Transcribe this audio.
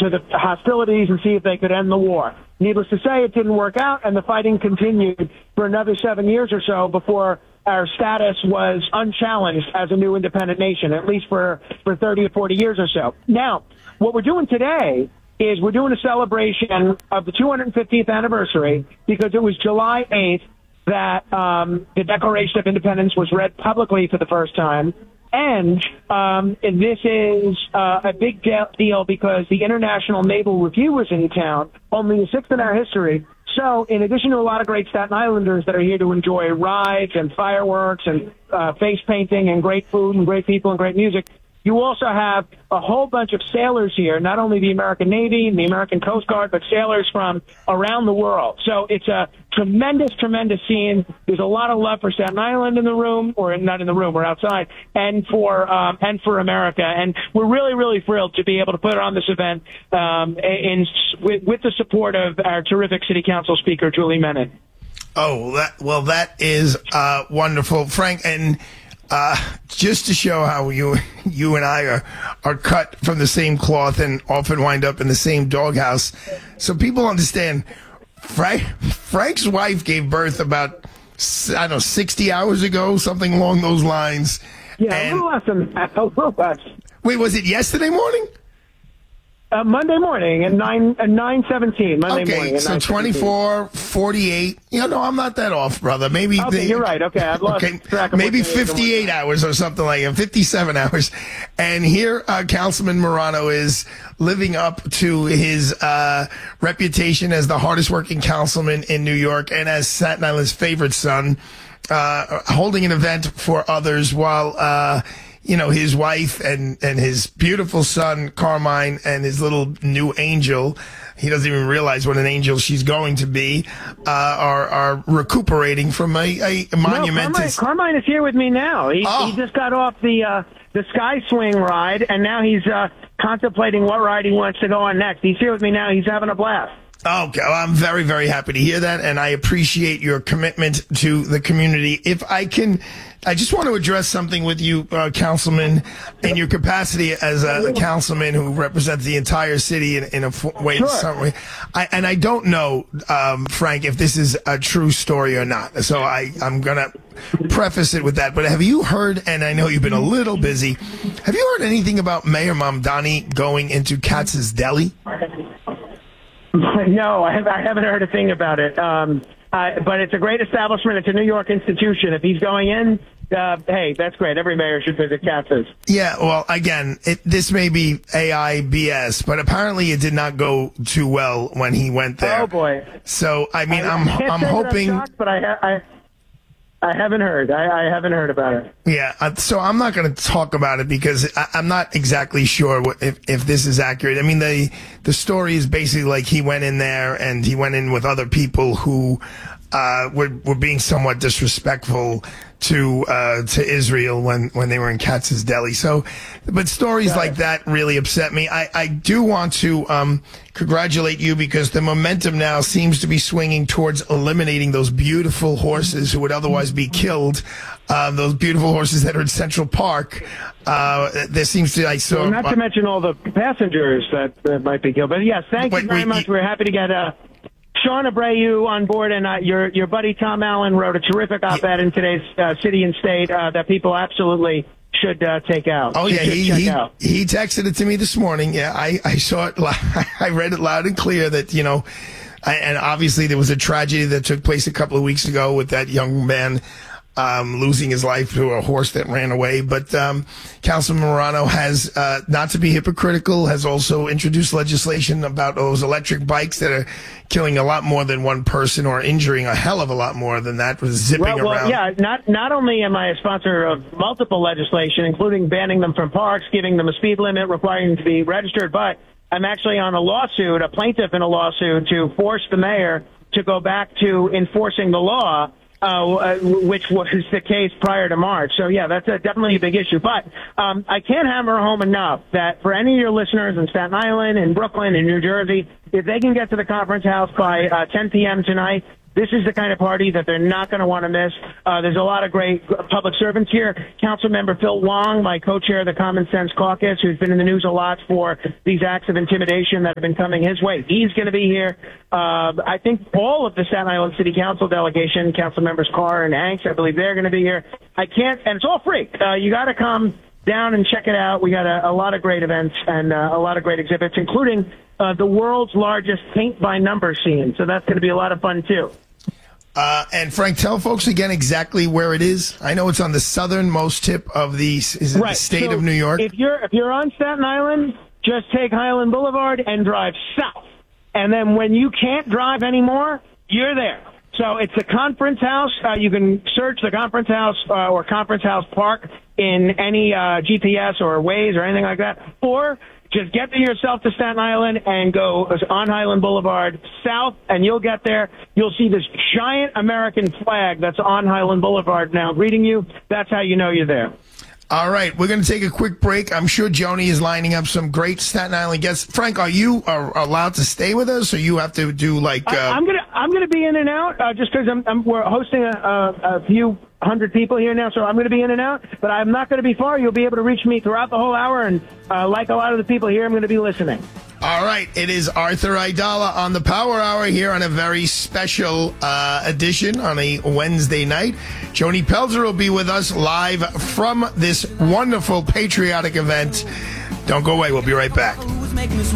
to the hostilities and see if they could end the war. Needless to say, it didn't work out, and the fighting continued for another 7 years or so before our status was unchallenged as a new independent nation, at least for 30 or 40 years or so. Now, what we're doing today is we're doing a celebration of the 250th anniversary because it was July 8th that the Declaration of Independence was read publicly for the first time. And this is a big deal because the International Naval Review was in town, only the sixth in our history. So in addition to a lot of great Staten Islanders that are here to enjoy rides and fireworks and face painting and great food and great people and great music, you also have a whole bunch of sailors here, not only the American Navy and the American Coast Guard, but sailors from around the world. So it's a tremendous, tremendous scene. There's a lot of love for Staten Island in the room, or not in the room, we're outside, and for America. And we're really, really thrilled to be able to put on this event with the support of our terrific City Council Speaker, Julie Menin. Oh, that is wonderful, Frank. And just to show how you and I are cut from the same cloth and often wind up in the same doghouse, so people understand, Frank's wife gave birth about, 60 hours ago, something along those lines. Yeah, a little less than that. A little less. Wait, was it yesterday morning? Monday morning at 9:17. Monday morning. Okay, so 24, 48. I'm not that off, brother. Maybe. Okay, you're right. Okay, I've lost track of maybe 58 hours or something like that, 57 hours. And here, Councilman Morano is living up to his reputation as the hardest working councilman in New York and as Staten Island's favorite son, holding an event for others while his wife and his beautiful son, Carmine, and his little new angel, he doesn't even realize what an angel she's going to be, are recuperating from a monumentous... No, Carmine is here with me now. He just got off the Sky Swing ride, and now he's contemplating what ride he wants to go on next. He's here with me now. He's having a blast. Okay, well, I'm very, very happy to hear that, and I appreciate your commitment to the community. If I can, I just want to address something with you, Councilman, in your capacity as a councilman who represents the entire city in a way. Sure. Some way. I don't know, Frank, if this is a true story or not, so I'm going to preface it with that. But have you heard, and I know you've been a little busy, have you heard anything about Mayor Mamdani going into Katz's Deli? No, I haven't heard a thing about it. But it's a great establishment. It's a New York institution. If he's going in, hey, that's great. Every mayor should visit Katz's. Yeah, well, again, this may be AI BS, but apparently it did not go too well when he went there. Oh boy! So I'm hoping. I'm shocked, but I haven't heard. I haven't heard about it. Yeah, so I'm not going to talk about it because I'm not exactly sure if this is accurate. I mean, the story is basically like he went in there and he went in with other people who were being somewhat disrespectful to Israel when they were in Katz's Deli. So, but stories like that really upset me. I do want to congratulate you because the momentum now seems to be swinging towards eliminating those beautiful horses who would otherwise be killed. Those beautiful horses that are in Central Park. There seems to not to mention all the passengers that might be killed. But yes, thank you very much. We're happy to get Sean Abreu on board, and your buddy Tom Allen wrote a terrific op-ed in today's City and State that people absolutely should take out. Oh yeah, he texted it to me this morning. Yeah, I saw it. I read it loud and clear that and obviously there was a tragedy that took place a couple of weeks ago with that young man losing his life to a horse that ran away. But Councilman Morano has, not to be hypocritical, has also introduced legislation about those electric bikes that are killing a lot more than one person or injuring a hell of a lot more than that, was zipping around. Yeah, not only am I a sponsor of multiple legislation, including banning them from parks, giving them a speed limit, requiring them to be registered, but I'm actually on a plaintiff in a lawsuit to force the mayor to go back to enforcing the law, which was the case prior to March. So, yeah, that's definitely a big issue. But I can't hammer home enough that for any of your listeners in Staten Island, in Brooklyn, in New Jersey, if they can get to the Conference House by 10 p.m. tonight, This is the kind of party that they're not going to want to miss. There's a lot of great public servants here. Councilmember Phil Wong, my co-chair of the Common Sense Caucus, who's been in the news a lot for these acts of intimidation that have been coming his way. He's going to be here. I think all of the Staten Island City Council delegation, Council members Carr and Hanks, I believe they're going to be here. And it's all free. You got to come down and check it out. We got a lot of great events and a lot of great exhibits, including the world's largest paint by number scene. So that's going to be a lot of fun too. And Frank, tell folks again exactly where it is. I know it's on the southernmost tip of the state of New York. If you're on Staten Island, just take Highland Boulevard and drive south. And then when you can't drive anymore, you're there. So it's the Conference House. You can search the Conference House or Conference House Park in any GPS or Waze or anything like that. Or just get yourself to Staten Island and go on Highland Boulevard south, and you'll get there. You'll see this giant American flag that's on Highland Boulevard now greeting you. That's how you know you're there. All right, we're going to take a quick break. I'm sure Joni is lining up some great Staten Island guests. Frank, are you allowed to stay with us, or you have to do like? I'm gonna be in and out just because we're hosting a few hundred people here now, so I'm going to be in and out. But I'm not going to be far. You'll be able to reach me throughout the whole hour, and like a lot of the people here, I'm going to be listening. All right, it is Arthur Aidala on the Power Hour here on a very special edition on a Wednesday night. Joni Pelzer will be with us live from this wonderful patriotic event. Don't go away. We'll be right back.